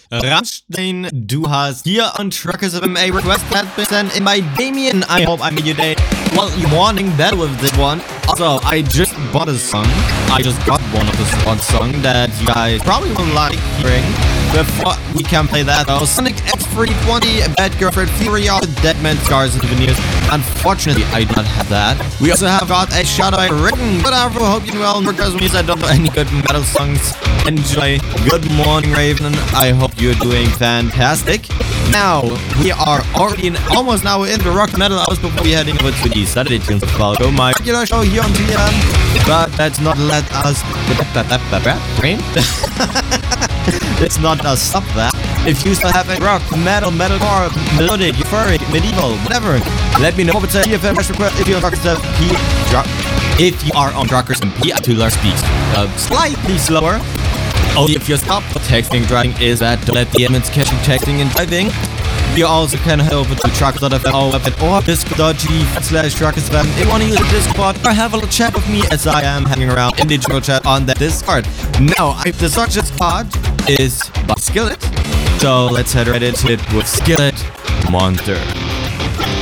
Rammstein, du hast here on Truckers FM a request that been sent in by Damien. I hope I made your day. Well, you're wanting better with this one. Also, I just bought a song. I just got one of the one song that you guys probably will like hearing. Before we can play that though, Sonic X320, Bad Girlfriend, Fury of the Deadman, Scars and Veneers. Unfortunately, I do not have that. We also have got a shout out written, but I hope you're well. Because when I don't know any good metal songs, enjoy. Good morning, Raven. I hope you're doing fantastic. Now, we are already almost now in the rock metal hours before we heading over to the Saturday tunes as well. So my regular show here on TM, but that's not let us Let's not stop that. If you still have a rock, metalcore, melodic, euphoric, medieval, whatever, let me know over to TFM request if you're on Rockers MP. If you are on Rockers MP, to learn speeds slightly slower. Only if you stop texting driving is that don't let the elements catch you texting and driving. You also can head over to truckers.fm or discord.gg/truckersfm if you want to use the Discord or have a little chat with me as I am hanging around in the general chat on the Discord. Now, the song just caught is by Skillet, so let's head right into it with Skillet Monster.